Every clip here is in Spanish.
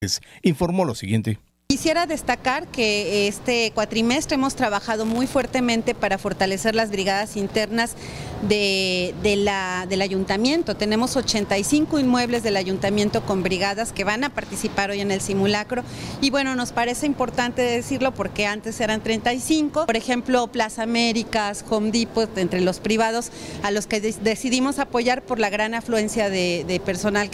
informó lo siguiente. Quisiera destacar que este cuatrimestre hemos trabajado muy fuertemente para fortalecer las brigadas internas del ayuntamiento. Tenemos 85 inmuebles del ayuntamiento con brigadas que van a participar hoy en el simulacro y bueno, nos parece importante decirlo porque antes eran 35, por ejemplo Plaza Américas, Home Depot, entre los privados a los que decidimos apoyar por la gran afluencia de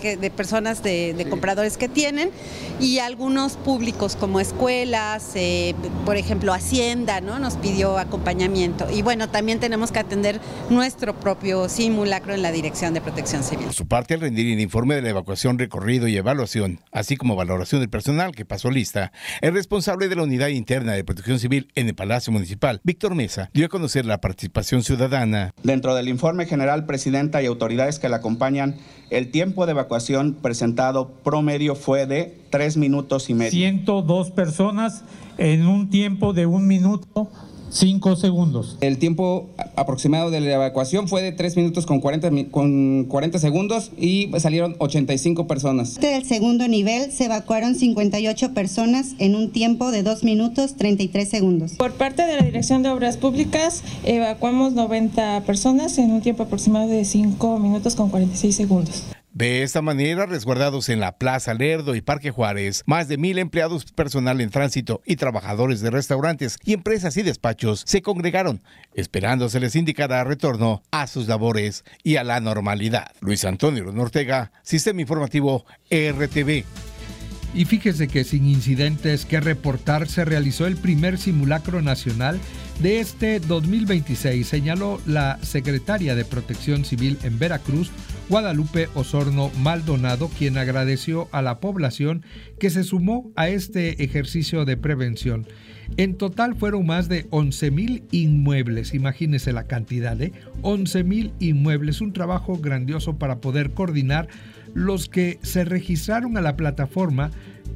compradores que tienen y algunos públicos como escuelas, por ejemplo Hacienda, ¿no? Nos pidió acompañamiento y bueno, también tenemos que atender nuestro propio simulacro en la Dirección de Protección Civil. Por su parte, al rendir el informe de la evacuación, recorrido y evaluación, así como valoración del personal que pasó lista, el responsable de la Unidad Interna de Protección Civil en el Palacio Municipal, Víctor Mesa, dio a conocer la participación ciudadana. Dentro del informe general, presidenta y autoridades que la acompañan, el tiempo de evacuación presentado promedio fue de 3 minutos y medio. 102 personas en un tiempo de 1 minuto 5 segundos. El tiempo aproximado de la evacuación fue de 3 minutos con 40 segundos y salieron 85 personas. Del segundo nivel se evacuaron 58 personas en un tiempo de 2 minutos 33 segundos. Por parte de la Dirección de Obras Públicas evacuamos 90 personas en un tiempo aproximado de 5 minutos con 46 segundos. De esta manera, resguardados en la Plaza Lerdo y Parque Juárez, más de 1,000 empleados personal en tránsito y trabajadores de restaurantes y empresas y despachos se congregaron, esperando se les indicara retorno a sus labores y a la normalidad. Luis Antonio Ortega, Sistema Informativo RTV. Y fíjese que sin incidentes que reportar se realizó el primer simulacro nacional de este 2026, señaló la secretaria de Protección Civil en Veracruz, Guadalupe Osorno Maldonado, quien agradeció a la población que se sumó a este ejercicio de prevención. En total fueron más de 11,000 inmuebles, imagínese la cantidad, 11,000 inmuebles, un trabajo grandioso para poder coordinar los que se registraron a la plataforma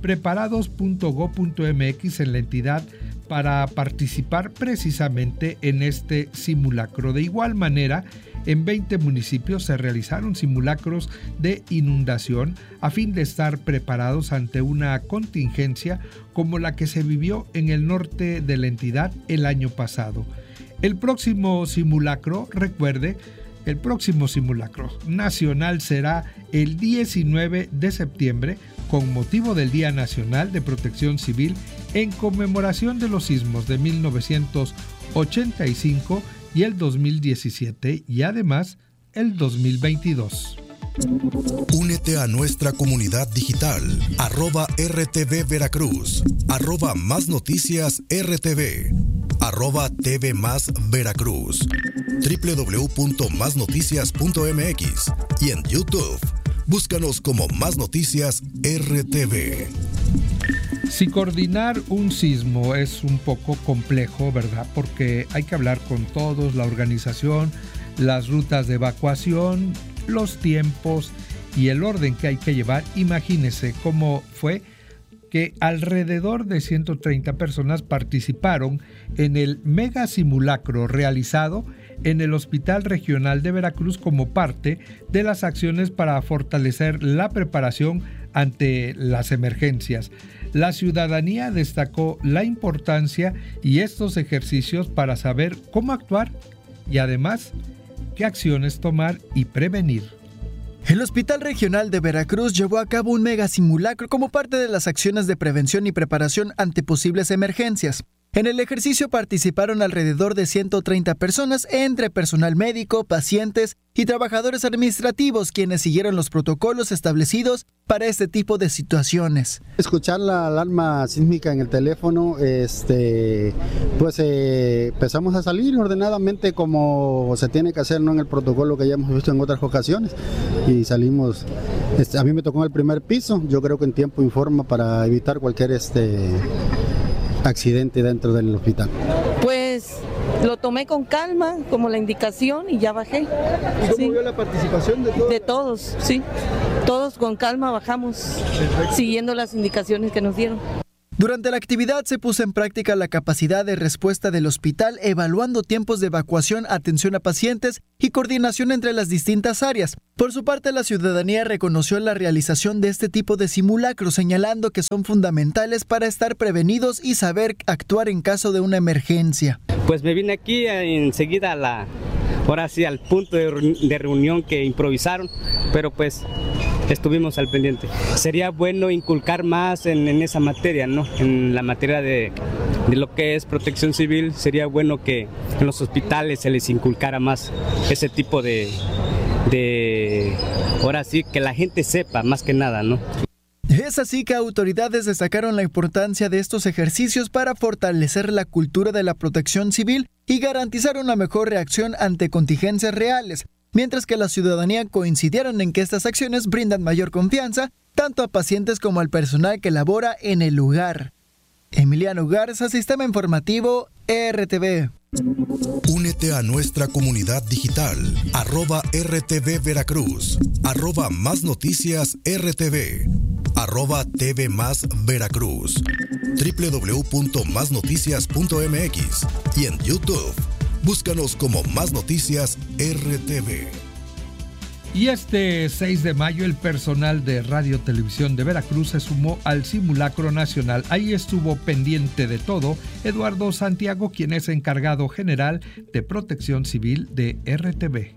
preparados.go.mx en la entidad para participar precisamente en este simulacro. De igual manera, en 20 municipios se realizaron simulacros de inundación a fin de estar preparados ante una contingencia como la que se vivió en el norte de la entidad el año pasado. El próximo simulacro, recuerde, el próximo simulacro nacional será el 19 de septiembre con motivo del Día Nacional de Protección Civil en conmemoración de los sismos de 1985 y el 2017 y además el 2022. Únete a nuestra comunidad digital @RTV Veracruz, @Más Noticias RTV, @TV Más Veracruz, www.masnoticias.mx y en YouTube. Búscanos como Más Noticias RTV. Si coordinar un sismo es un poco complejo, ¿verdad? Porque hay que hablar con todos, la organización, las rutas de evacuación, los tiempos y el orden que hay que llevar. Imagínese cómo fue que alrededor de 130 personas participaron en el mega simulacro realizado en el Hospital Regional de Veracruz como parte de las acciones para fortalecer la preparación ante las emergencias. La ciudadanía destacó la importancia y estos ejercicios para saber cómo actuar y además qué acciones tomar y prevenir. El Hospital Regional de Veracruz llevó a cabo un mega simulacro como parte de las acciones de prevención y preparación ante posibles emergencias. En el ejercicio participaron alrededor de 130 personas, entre personal médico, pacientes y trabajadores administrativos, quienes siguieron los protocolos establecidos para este tipo de situaciones. Escuchar la alarma sísmica en el teléfono, empezamos a salir ordenadamente como se tiene que hacer, ¿no? En el protocolo que ya hemos visto en otras ocasiones, y salimos. A mí me tocó en el primer piso, yo creo que en tiempo y forma para evitar cualquier accidente dentro del hospital. Pues lo tomé con calma, como la indicación, y ya bajé. ¿Y cómo vio la participación de todos? De todos, sí. Todos con calma bajamos, siguiendo las indicaciones que nos dieron. Durante la actividad se puso en práctica la capacidad de respuesta del hospital, evaluando tiempos de evacuación, atención a pacientes y coordinación entre las distintas áreas. Por su parte, la ciudadanía reconoció la realización de este tipo de simulacros, señalando que son fundamentales para estar prevenidos y saber actuar en caso de una emergencia. Pues me vine aquí enseguida ahora sí al punto de reunión que improvisaron, pero pues estuvimos al pendiente. Sería bueno inculcar más en esa materia, ¿no? En la materia de lo que es protección civil, sería bueno que en los hospitales se les inculcara más ese tipo de ahora sí, que la gente sepa más que nada, ¿no? Es así que autoridades destacaron la importancia de estos ejercicios para fortalecer la cultura de la protección civil y garantizar una mejor reacción ante contingencias reales, mientras que la ciudadanía coincidieron en que estas acciones brindan mayor confianza tanto a pacientes como al personal que labora en el lugar. Emiliano Garza, Sistema Informativo, RTV. Únete a nuestra comunidad digital, @RTV Veracruz, @Más Noticias RTV, @TV Más Veracruz, www.masnoticias.mx y en YouTube. Búscanos como Más Noticias RTV. Y este 6 de mayo el personal de Radio Televisión de Veracruz se sumó al simulacro nacional. Ahí estuvo pendiente de todo Eduardo Santiago, quien es encargado general de Protección Civil de RTV.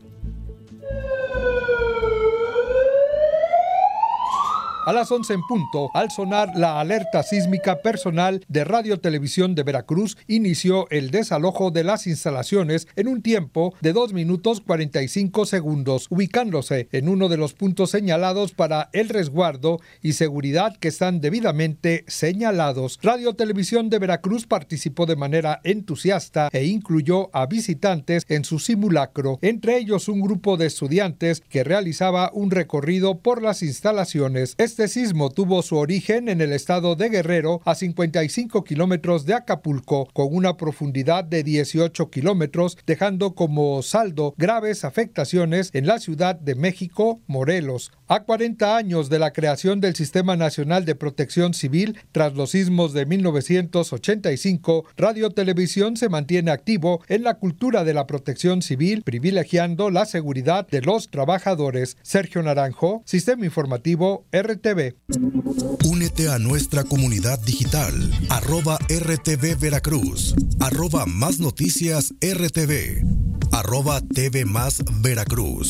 A las 11 en punto, al sonar la alerta sísmica, personal de Radio Televisión de Veracruz inició el desalojo de las instalaciones en un tiempo de 2 minutos 45 segundos, ubicándose en uno de los puntos señalados para el resguardo y seguridad que están debidamente señalados. Radio Televisión de Veracruz participó de manera entusiasta e incluyó a visitantes en su simulacro, entre ellos un grupo de estudiantes que realizaba un recorrido por las instalaciones. Este sismo tuvo su origen en el estado de Guerrero, a 55 kilómetros de Acapulco, con una profundidad de 18 kilómetros, dejando como saldo graves afectaciones en la Ciudad de México, Morelos. A 40 años de la creación del Sistema Nacional de Protección Civil, tras los sismos de 1985, Radio Televisión se mantiene activo en la cultura de la protección civil, privilegiando la seguridad de los trabajadores. Sergio Naranjo, Sistema Informativo, RTV. Únete a nuestra comunidad digital, @RTV Veracruz, @Más Noticias RTV, @TV Más Veracruz,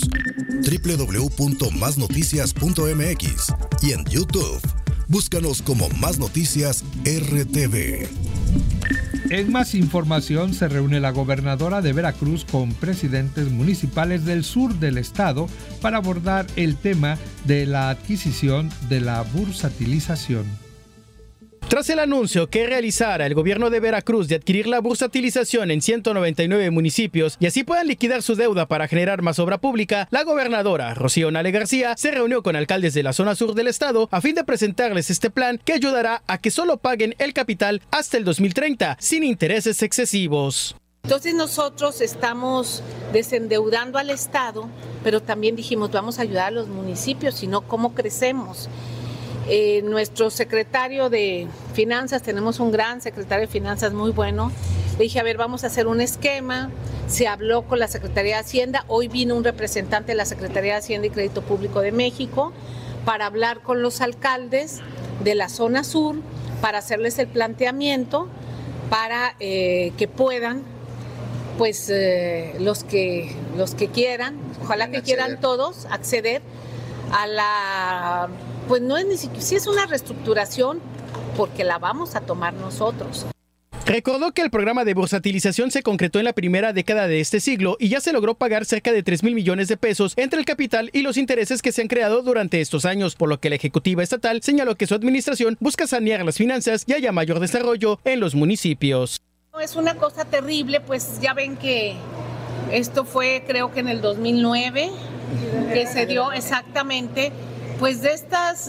www.masnoticias.mx y en YouTube. Búscanos como Más Noticias RTV. En más información, se reúne la gobernadora de Veracruz con presidentes municipales del sur del estado para abordar el tema de la adquisición de la bursatilización. Tras el anuncio que realizara el gobierno de Veracruz de adquirir la bursatilización en 199 municipios y así puedan liquidar su deuda para generar más obra pública, la gobernadora Rocío Nale García se reunió con alcaldes de la zona sur del estado a fin de presentarles este plan que ayudará a que solo paguen el capital hasta el 2030 sin intereses excesivos. Entonces nosotros estamos desendeudando al estado, pero también dijimos vamos a ayudar a los municipios, sino cómo crecemos. Nuestro secretario de Finanzas, tenemos un gran secretario de Finanzas muy bueno, le dije, a ver, vamos a hacer un esquema, se habló con la Secretaría de Hacienda, hoy vino un representante de la Secretaría de Hacienda y Crédito Público de México para hablar con los alcaldes de la zona sur, para hacerles el planteamiento, para que puedan, pues los que quieran, ojalá que quieran todos, acceder a la... Pues no es ni siquiera, sí es una reestructuración porque la vamos a tomar nosotros. Recordó que el programa de bursatilización se concretó en la primera década de este siglo y ya se logró pagar cerca de 3,000 millones de pesos entre el capital y los intereses que se han creado durante estos años, por lo que la Ejecutiva Estatal señaló que su administración busca sanear las finanzas y haya mayor desarrollo en los municipios. Es una cosa terrible, pues ya ven que esto fue creo que en el 2009 que se dio exactamente, pues de estos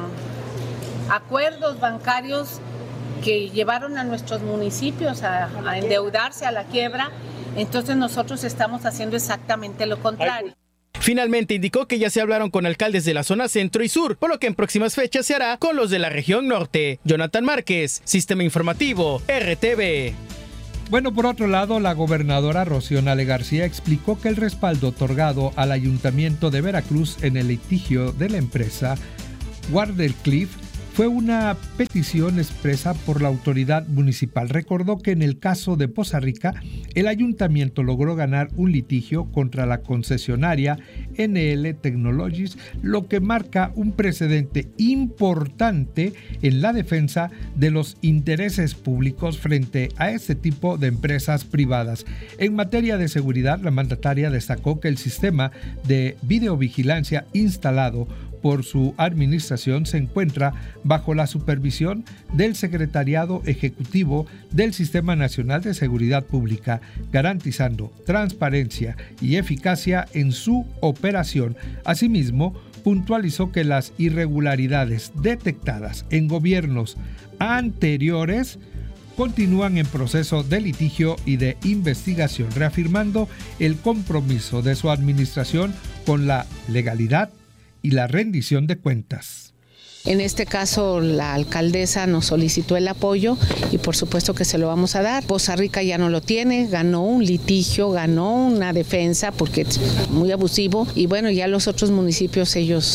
acuerdos bancarios que llevaron a nuestros municipios a endeudarse, a la quiebra. Entonces nosotros estamos haciendo exactamente lo contrario. Finalmente indicó que ya se hablaron con alcaldes de la zona centro y sur, por lo que en próximas fechas se hará con los de la región norte. Jonathan Márquez, Sistema Informativo, RTV. Bueno, por otro lado, la gobernadora Rocío Nale García explicó que el respaldo otorgado al Ayuntamiento de Veracruz en el litigio de la empresa Wardenclyffe fue una petición expresa por la autoridad municipal. Recordó que en el caso de Poza Rica, el ayuntamiento logró ganar un litigio contra la concesionaria NL Technologies, lo que marca un precedente importante en la defensa de los intereses públicos frente a este tipo de empresas privadas. En materia de seguridad, la mandataria destacó que el sistema de videovigilancia instalado por su administración se encuentra bajo la supervisión del Secretariado Ejecutivo del Sistema Nacional de Seguridad Pública, garantizando transparencia y eficacia en su operación. Asimismo, puntualizó que las irregularidades detectadas en gobiernos anteriores continúan en proceso de litigio y de investigación, reafirmando el compromiso de su administración con la legalidad y la rendición de cuentas. En este caso, la alcaldesa nos solicitó el apoyo y por supuesto que se lo vamos a dar. Poza Rica ya no lo tiene, ganó un litigio, ganó una defensa porque es muy abusivo y bueno, ya los otros municipios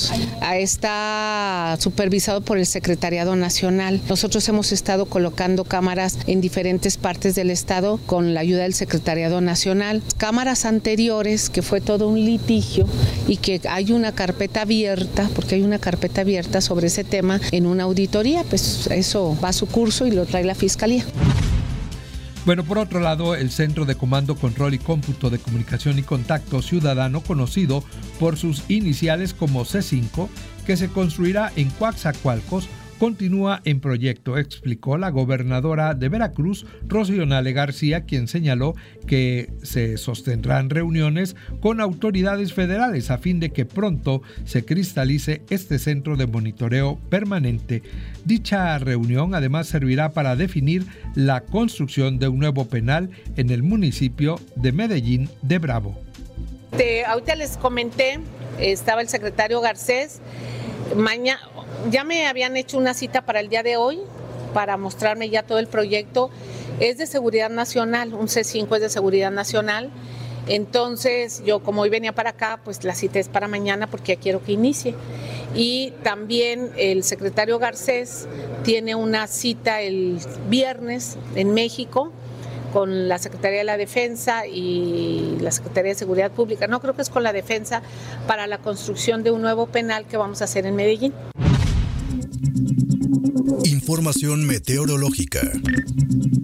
está supervisado por el Secretariado Nacional. Nosotros hemos estado colocando cámaras en diferentes partes del estado con la ayuda del Secretariado Nacional. Cámaras anteriores, que fue todo un litigio y que hay una carpeta abierta, porque hay una carpeta abierta sobre ese tema en una auditoría, pues eso va a su curso y lo trae la Fiscalía. Bueno, por otro lado, el Centro de Comando, Control y Cómputo de Comunicación y Contacto Ciudadano, conocido por sus iniciales como C5, que se construirá en Coatzacoalcos, continúa en proyecto, explicó la gobernadora de Veracruz, Rocío Nale García, quien señaló que se sostendrán reuniones con autoridades federales a fin de que pronto se cristalice este centro de monitoreo permanente. Dicha reunión además servirá para definir la construcción de un nuevo penal en el municipio de Medellín de Bravo. Ahorita les comenté, estaba el secretario Garcés. Ya me habían hecho una cita para el día de hoy para mostrarme ya todo el proyecto. Es de seguridad nacional, un C5 es de seguridad nacional. Entonces yo, como hoy venía para acá, pues la cita es para mañana porque ya quiero que inicie. Y también el secretario Garcés tiene una cita el viernes en México con la Secretaría de la Defensa y la Secretaría de Seguridad Pública. No, creo que es con la Defensa para la construcción de un nuevo penal que vamos a hacer en Medellín. Información meteorológica.